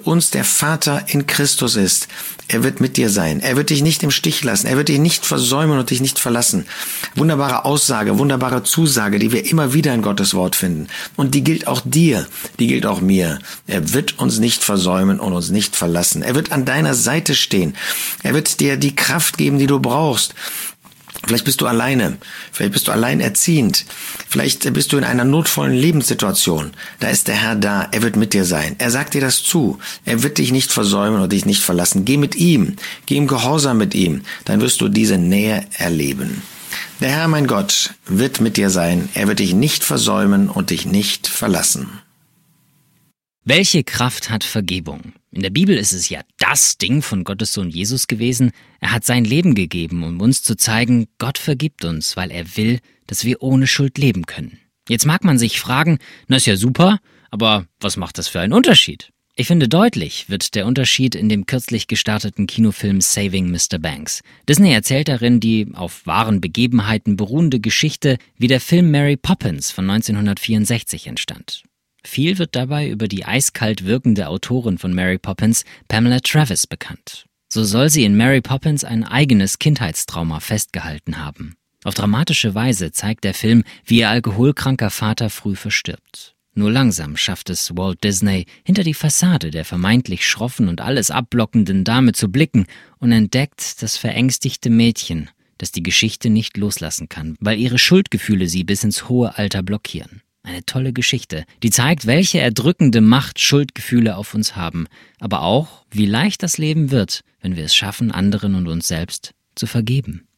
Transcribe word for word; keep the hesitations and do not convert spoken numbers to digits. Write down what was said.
uns der Vater in Christus ist. Er wird mit dir sein. Er wird dich nicht im Stich lassen. Er wird dich nicht versäumen und dich nicht verlassen. Wunderbare Aussage, wunderbare Zusage, die wir immer wieder in Gottes Wort finden. Und die gilt auch dir, die gilt auch mir. Er wird uns nicht versäumen und uns nicht verlassen. Er wird an deiner Seite stehen. Er wird dir die Kraft geben, die du brauchst. Vielleicht bist du alleine, vielleicht bist du alleinerziehend, vielleicht bist du in einer notvollen Lebenssituation. Da ist der Herr da, er wird mit dir sein. Er sagt dir das zu, er wird dich nicht versäumen und dich nicht verlassen. Geh mit ihm, geh im Gehorsam mit ihm, dann wirst du diese Nähe erleben. Der Herr, mein Gott, wird mit dir sein, er wird dich nicht versäumen und dich nicht verlassen. Welche Kraft hat Vergebung? In der Bibel ist es ja das Ding von Gottes Sohn Jesus gewesen. Er hat sein Leben gegeben, um uns zu zeigen, Gott vergibt uns, weil er will, dass wir ohne Schuld leben können. Jetzt mag man sich fragen, na ist ja super, aber was macht das für einen Unterschied? Ich finde, deutlich wird der Unterschied in dem kürzlich gestarteten Kinofilm Saving Mister Banks. Disney erzählt darin die auf wahren Begebenheiten beruhende Geschichte, wie der Film Mary Poppins von neunzehnhundertvierundsechzig entstand. Viel wird dabei über die eiskalt wirkende Autorin von Mary Poppins, Pamela Travis, bekannt. So soll sie in Mary Poppins ein eigenes Kindheitstrauma festgehalten haben. Auf dramatische Weise zeigt der Film, wie ihr alkoholkranker Vater früh verstirbt. Nur langsam schafft es Walt Disney, hinter die Fassade der vermeintlich schroffen und alles abblockenden Dame zu blicken und entdeckt das verängstigte Mädchen, das die Geschichte nicht loslassen kann, weil ihre Schuldgefühle sie bis ins hohe Alter blockieren. Eine tolle Geschichte, die zeigt, welche erdrückende Macht Schuldgefühle auf uns haben, aber auch, wie leicht das Leben wird, wenn wir es schaffen, anderen und uns selbst zu vergeben.